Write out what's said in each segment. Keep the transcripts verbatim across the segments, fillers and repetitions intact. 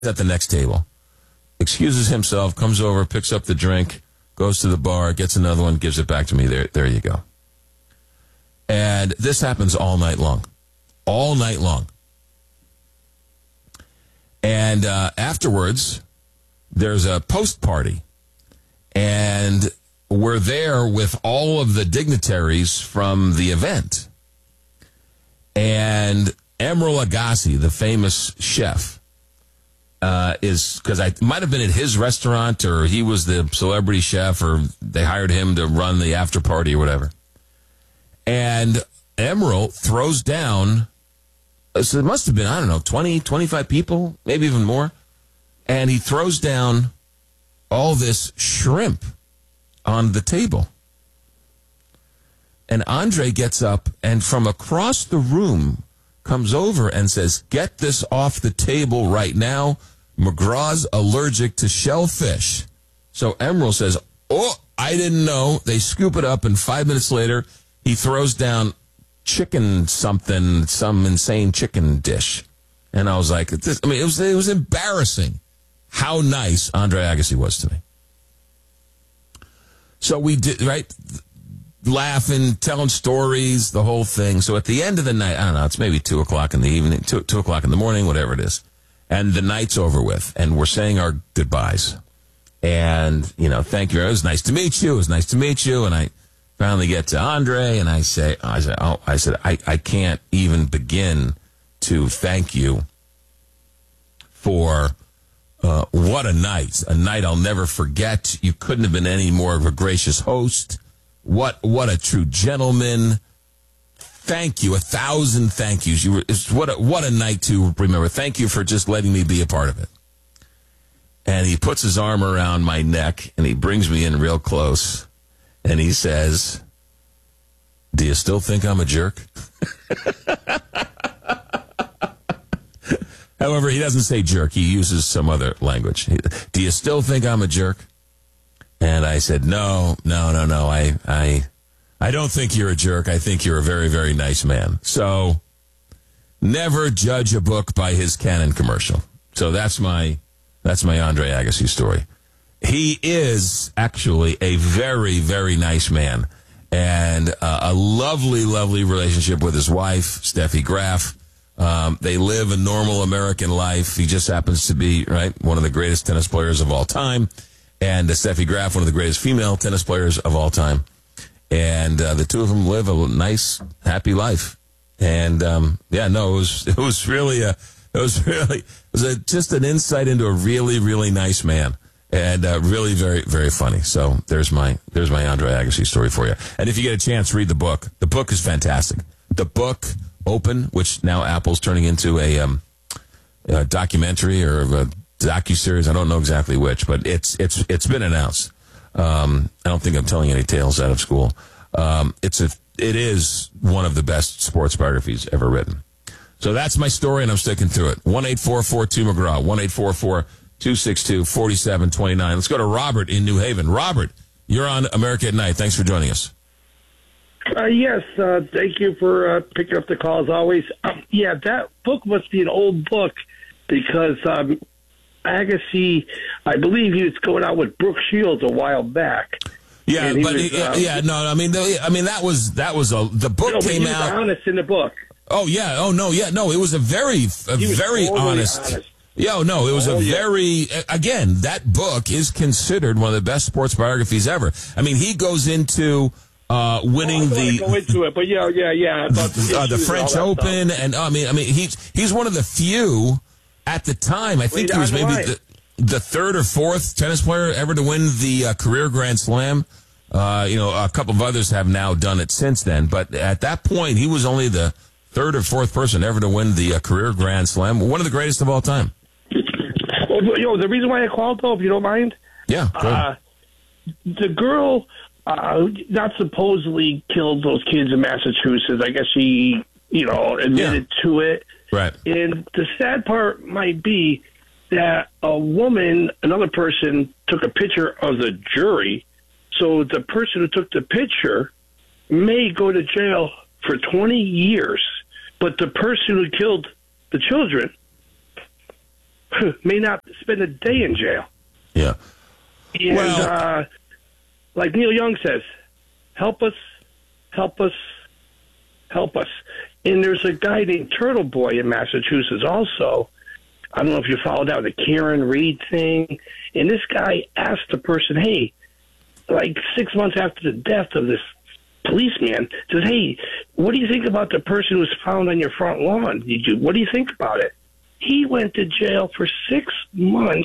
at the next table, excuses himself, comes over, picks up the drink, goes to the bar, gets another one, gives it back to me. There, there you go. And this happens all night long. All night long. And uh, afterwards, there's a post party. And we're there with all of the dignitaries from the event. And Emeril Agassi, the famous chef, uh, is, because I might have been at his restaurant, or he was the celebrity chef, or they hired him to run the after party or whatever. And Emeril throws down, so it must have been, I don't know, twenty, twenty-five people, maybe even more. And he throws down all this shrimp on the table. And Andre gets up and from across the room comes over and says, "Get this off the table right now. McGraw's allergic to shellfish." So Emeril says, "Oh, I didn't know." They scoop it up, and five minutes later, he throws down chicken something, some insane chicken dish. And I was like, this, I mean, it was, it was embarrassing how nice Andre Agassi was to me. So we did, right, laughing, telling stories, the whole thing. So at the end of the night, I don't know, it's maybe two o'clock in the evening, two, two o'clock in the morning, whatever it is. And the night's over with, and we're saying our goodbyes. And, you know, thank you. It was nice to meet you. It was nice to meet you. And I finally get to Andre, and I say, I said, oh, I said, I, I can't even begin to thank you for uh, what a night, a night I'll never forget. You couldn't have been any more of a gracious host. What what a true gentleman. Thank you, a thousand thank yous. You were, it's, what a, what a night to remember. Thank you for just letting me be a part of it. And he puts his arm around my neck, and he brings me in real close. And he says, "Do you still think I'm a jerk?" However, he doesn't say jerk. He uses some other language. "Do you still think I'm a jerk?" And I said, no, no, no, no. I, I, I don't think you're a jerk. I think you're a very, very nice man. So never judge a book by his Canon commercial. So that's my, that's my Andre Agassi story. He is actually a very, very nice man, and uh, a lovely, lovely relationship with his wife, Steffi Graf. Um, they live a normal American life. He just happens to be, right, one of the greatest tennis players of all time. And uh, Steffi Graf, one of the greatest female tennis players of all time. And uh, the two of them live a nice, happy life. And, um, yeah, no, it was, it was really, a, it was really, it was a, just an insight into a really, really nice man. And uh, really very, very funny. So there's my there's my Andre Agassi story for you. And if you get a chance, read the book. The book is fantastic. The book, Open, which now Apple's turning into a, um, a documentary or a docuseries. I don't know exactly which, but it's it's it's been announced. Um, I don't think I'm telling any tales out of school. Um, it's a it is one of the best sports biographies ever written. So that's my story, and I'm sticking to it. one eight four four two McGraw. one eight four four two six two four seven two nine. Let's go to Robert in New Haven. Robert, you're on America at Night. Thanks for joining us. Uh, yes, uh, thank you for uh, picking up the call as always. Um, yeah, that book must be an old book because um, Agassi, I believe he was going out with Brooke Shields a while back. Yeah, but was, uh, yeah, no, I mean, the, I mean that was that was a the book no, came he was out. Honest in the book. Oh yeah, oh no, yeah, no, it was a very, a very totally honest. honest. Yeah, no, it was oh, a yeah. very, again, that book is considered one of the best sports biographies ever. I mean, he goes into uh, winning oh, I the go into it, but yeah, yeah, yeah, about the, uh, the French Open, stuff. and I mean, I mean, he's he's one of the few at the time. I think Way he was down the maybe the, the third or fourth tennis player ever to win the uh, career Grand Slam. Uh, you know, a couple of others have now done it since then, but at that point, he was only the third or fourth person ever to win the uh, career Grand Slam. One of the greatest of all time. Well, you know, the reason why I called, though, if you don't mind, yeah, uh, the girl uh, not supposedly killed those kids in Massachusetts. I guess she, you know, admitted yeah. to it. Right. And the sad part might be that a woman, another person, took a picture of the jury. So the person who took the picture may go to jail for twenty years, but the person who killed the children may not spend a day in jail. Yeah. And Well- uh, like Neil Young says, help us, help us, help us. And there's a guy named Turtle Boy in Massachusetts also. I don't know if you followed out the Karen Reed thing. And this guy asked the person, hey, like six months after the death of this policeman, says, hey, what do you think about the person who was found on your front lawn? Did you, what do you think about it? He went to jail for six months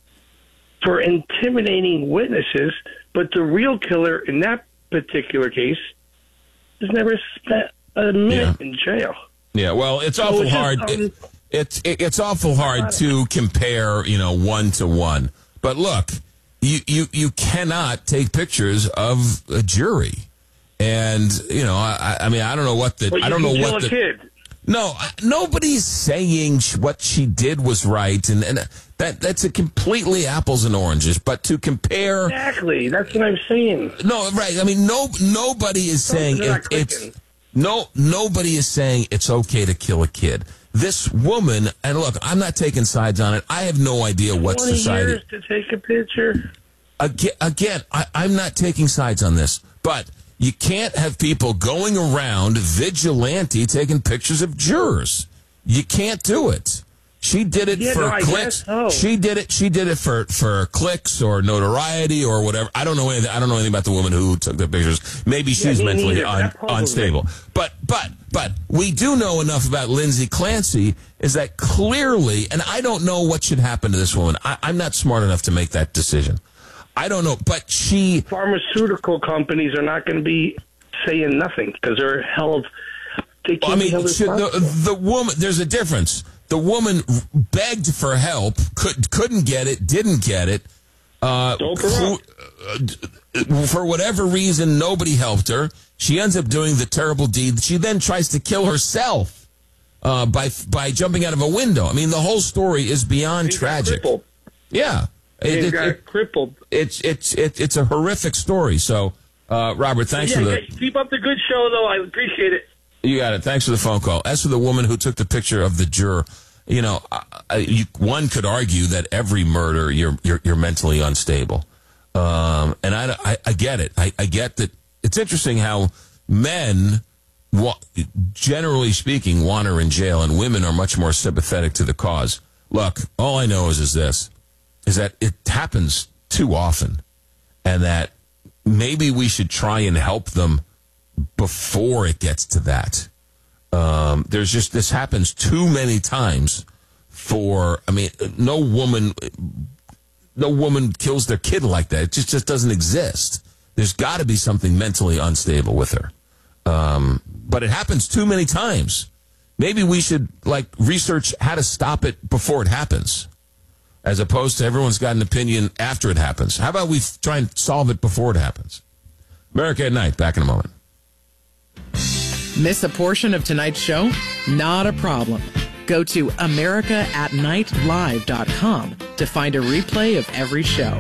for intimidating witnesses, but the real killer in that particular case has never spent a minute Yeah. in jail. Yeah, well, it's So awful it's just, hard. um, It, it's it, it's awful hard to compare, you know, one to one. But look, you, you, you cannot take pictures of a jury. And, you know, I, I mean, I don't know what the... But you I don't can know kill what a the... kid. No, I- nobody's saying sh- what she did was right, and, and that that's a completely apples and oranges. But to compare, Exactly. That's what I'm saying. no, right? I mean, no, nobody is saying Something's not it, it's clicking. no, nobody is saying it's okay to kill a kid. This woman, and look, I'm not taking sides on it. I have no idea what twenty society. years to take a picture. Again, again I, I'm not taking sides on this, but you can't have people going around vigilante taking pictures of jurors. You can't do it. She did it Yeah, for no, I clicks. guess so. She did it. She did it for, for clicks or notoriety or whatever. I don't know anything. I don't know anything about the woman who took the pictures. Maybe she's me mentally neither. un, That puzzles me. unstable. But but but we do know enough about Lindsay Clancy is that clearly, and I don't know what should happen to this woman. I, I'm not smart enough to make that decision. I don't know, but she. Pharmaceutical companies are not going to be saying nothing because they're held. They can't I mean, be held should the, responsible. the woman. There's a difference. The woman begged for help, could couldn't get it, didn't get it. Uh, Dope her who- up. uh, for whatever reason, nobody helped her. She ends up doing the terrible deed. She then tries to kill herself uh, by by jumping out of a window. I mean, the whole story is beyond He got tragic. crippled. Yeah, He It- it- got it- crippled. it's it's it, it's a horrific story. So, uh, Robert, thanks Yeah, for the. yeah, keep up the good show, though. I appreciate it. You got it. Thanks for the phone call. As for the woman who took the picture of the juror, you know, I, I, you, one could argue that every murder you're you're, you're mentally unstable, um, and I, I, I get it. I, I get that. It's interesting how men, wa- generally speaking, want her in jail, and women are much more sympathetic to the cause. Look, all I know is is this: is that it happens too often, and that maybe we should try and help them before it gets to that. Um, there's just, this happens too many times for, I mean, no woman, no woman kills their kid like that. It just, just doesn't exist. There's got to be something mentally unstable with her. Um, but it happens too many times. Maybe we should, like, research how to stop it before it happens, as opposed to everyone's got an opinion after it happens. How about we f- try and solve it before it happens? America at Night, back in a moment. Miss a portion of tonight's show? Not a problem. Go to america at night live dot com to find a replay of every show.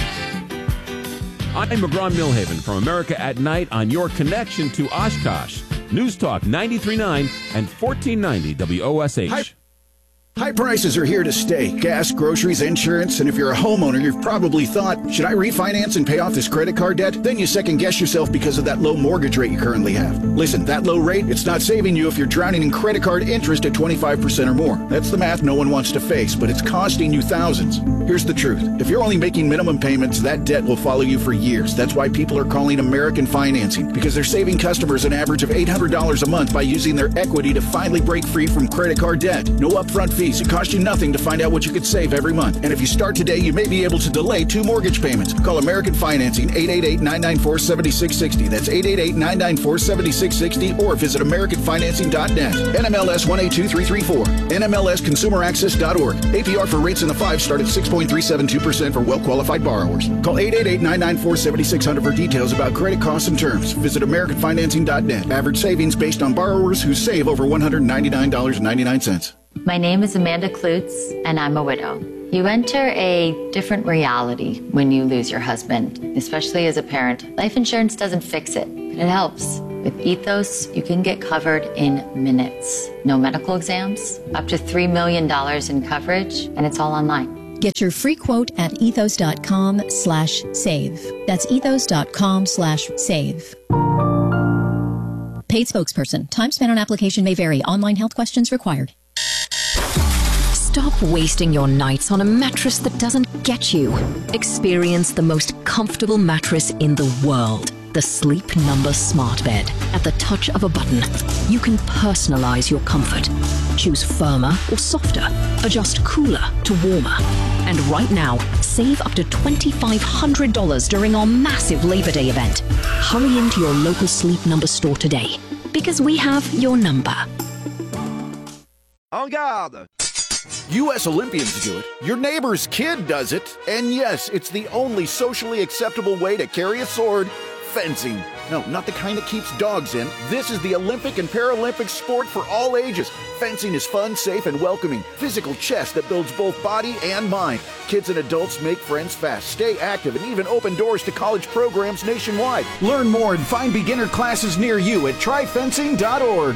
I'm McGraw Millhaven from America at Night on your connection to Oshkosh. News Talk ninety-three point nine and fourteen ninety W O S H. Hi. High prices are here to stay. Gas, groceries, insurance, and if you're a homeowner, you've probably thought, should I refinance and pay off this credit card debt? Then you second guess yourself because of that low mortgage rate you currently have. Listen, that low rate, it's not saving you if you're drowning in credit card interest at twenty-five percent or more. That's the math no one wants to face, but it's costing you thousands. Here's the truth. If you're only making minimum payments, that debt will follow you for years. That's why people are calling American Financing, because they're saving customers an average of eight hundred dollars a month by using their equity to finally break free from credit card debt. No upfront fees. It costs you nothing to find out what you could save every month. And if you start today, you may be able to delay two mortgage payments. Call American Financing, eight eight eight, nine nine four, seven six six zero. That's eight eight eight, nine nine four, seven six six zero, or visit american financing dot net. N M L S one eight two three three four. N M L S consumer access dot org. A P R for rates in the five start at six point three seven two percent for well-qualified borrowers. Call eight eight eight, nine nine four, seven six zero zero for details about credit costs and terms. Visit american financing dot net. Average savings based on borrowers who save over one hundred ninety-nine dollars and ninety-nine cents. My name is Amanda Klutz, and I'm a widow. You enter a different reality when you lose your husband, especially as a parent. Life insurance doesn't fix it, but it helps. With Ethos, you can get covered in minutes. No medical exams, up to three million dollars in coverage, and it's all online. Get your free quote at ethos.com slash save. That's ethos.com slash save. Paid spokesperson. Time spent on application may vary. Online health questions required. Stop wasting your nights on a mattress that doesn't get you. Experience the most comfortable mattress in the world. The Sleep Number Smart Bed. At the touch of a button, you can personalize your comfort. Choose firmer or softer. Adjust cooler to warmer. And right now, save up to two thousand five hundred dollars during our massive Labor Day event. Hurry into your local Sleep Number store today, because we have your number. En garde! U S Olympians do it. Your neighbor's kid does it. And yes, it's the only socially acceptable way to carry a sword. Fencing. No, not the kind that keeps dogs in. This is the Olympic and Paralympic sport for all ages. Fencing is fun, safe, and welcoming. Physical chess that builds both body and mind. Kids and adults make friends fast, stay active, and even open doors to college programs nationwide. Learn more and find beginner classes near you at try fencing dot org.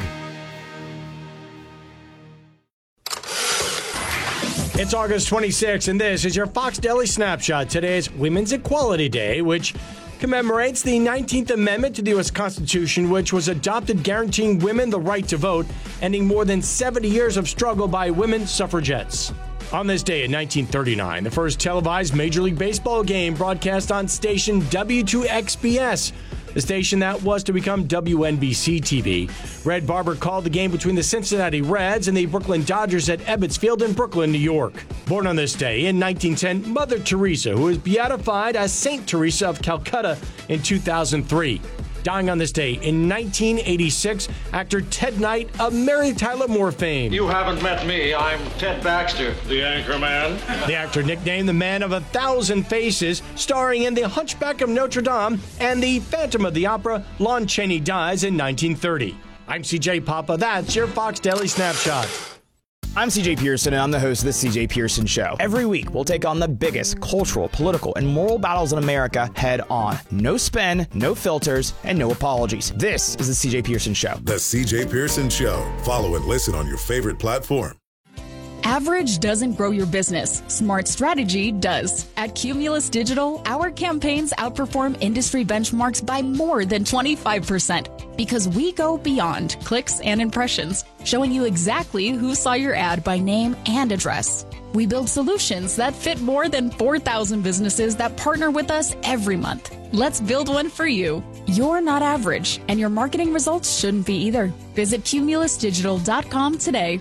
It's August twenty-sixth, and this is your Fox Daily Snapshot. Today is Women's Equality Day, which commemorates the nineteenth Amendment to the U S Constitution, which was adopted guaranteeing women the right to vote, ending more than seventy years of struggle by women suffragettes. On this day in nineteen thirty-nine, the first televised Major League Baseball game broadcast on station W two X B S, the station that was to become W N B C T V. Red Barber called the game between the Cincinnati Reds and the Brooklyn Dodgers at Ebbets Field in Brooklyn, New York. Born on this day in nineteen ten, Mother Teresa, who was beatified as Saint Teresa of Calcutta in two thousand three. Dying on this day in nineteen eighty-six, actor Ted Knight of Mary Tyler Moore fame. You haven't met me. I'm Ted Baxter, the anchor man. The actor nicknamed the Man of a Thousand Faces, starring in The Hunchback of Notre Dame and The Phantom of the Opera. Lon Chaney dies in nineteen thirty. I'm C J Papa. That's your Fox Daily Snapshot. I'm C J Pearson, and I'm the host of The C J Pearson Show. Every week, we'll take on the biggest cultural, political, and moral battles in America head on. No spin, no filters, and no apologies. This is The C J Pearson Show. The C J Pearson Show. Follow and listen on your favorite platform. Average doesn't grow your business. Smart strategy does. At Cumulus Digital, our campaigns outperform industry benchmarks by more than twenty-five percent because we go beyond clicks and impressions, showing you exactly who saw your ad by name and address. We build solutions that fit more than four thousand businesses that partner with us every month. Let's build one for you. You're not average, and your marketing results shouldn't be either. Visit cumulus digital dot com today.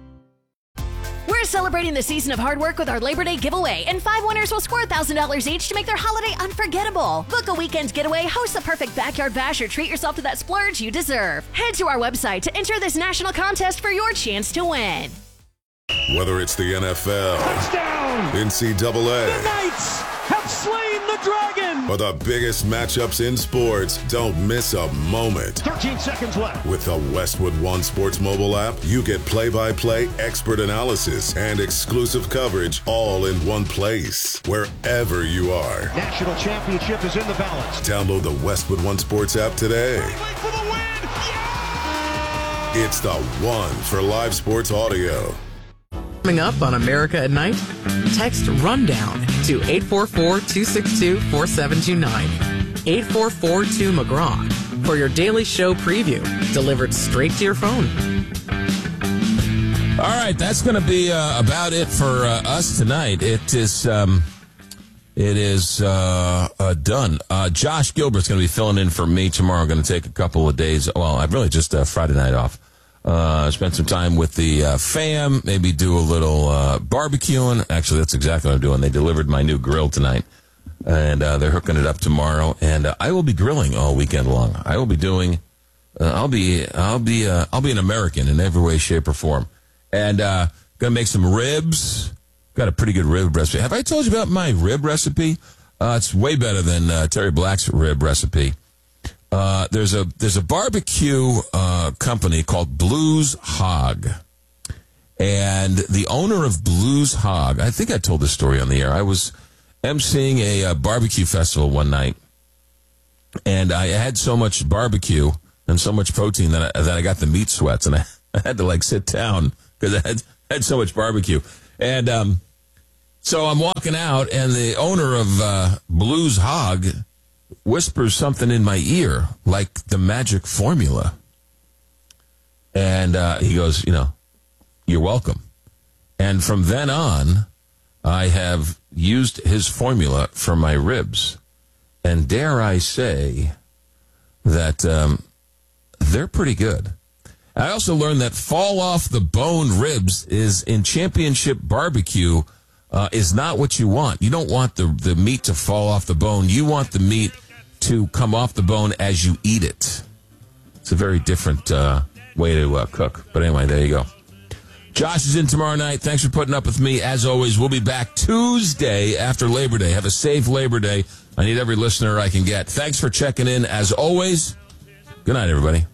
We're celebrating the season of hard work with our Labor Day giveaway, and five winners will score one thousand dollars each to make their holiday unforgettable. Book a weekend getaway, host the perfect backyard bash, or treat yourself to that splurge you deserve. Head to our website to enter this national contest for your chance to win. Whether it's the N F L, touchdown, N C double A, the Knights have slain the dragon, or the biggest matchups in sports, don't miss a moment. thirteen seconds left. With the Westwood One Sports mobile app, you get play-by-play, expert analysis, and exclusive coverage all in one place, wherever you are. National championship is in the balance. Download the Westwood One Sports app today. For the win. Yeah! It's the one for live sports audio. Coming up on America at Night, text RUNDOWN to eight four four, two six two, four seven two nine. eight four four two McGraw for your daily show preview, delivered straight to your phone. All right, that's going to be uh, about it for uh, us tonight. It is um, it is uh, uh, done. Uh, Josh Gilbert's going to be filling in for me tomorrow. I'm going to take a couple of days. Well, I've really just uh, Friday night off. Uh, spend some time with the uh, fam, maybe do a little uh, barbecuing. Actually, that's exactly what I'm doing. They delivered my new grill tonight, and uh, they're hooking it up tomorrow. And uh, I will be grilling all weekend long. I will be doing. Uh, I'll be. I'll be. Uh, I'll be an American in every way, shape, or form. And uh, gonna make some ribs. Got a pretty good rib recipe. Have I told you about my rib recipe? Uh, it's way better than uh, Terry Black's rib recipe. Uh, there's a there's a barbecue uh, company called Blues Hog, and the owner of Blues Hog, I think I told this story on the air. I was emceeing a, a barbecue festival one night, and I had so much barbecue and so much protein that I, that I got the meat sweats, and I, I had to like sit down because I had, had so much barbecue. And um, so I'm walking out, and the owner of uh, Blues Hog whispers something in my ear, like the magic formula. And uh, he goes, you know, you're welcome. And from then on, I have used his formula for my ribs. And dare I say that um, they're pretty good. I also learned that fall off the bone ribs is in championship barbecue uh, is not what you want. You don't want the, the meat to fall off the bone. You want the meat to come off the bone as you eat it. It's a very different uh, way to uh, cook. But anyway, there you go. Josh is in tomorrow night. Thanks for putting up with me. As always, we'll be back Tuesday after Labor Day. Have a safe Labor Day. I need every listener I can get. Thanks for checking in. As always, good night, everybody.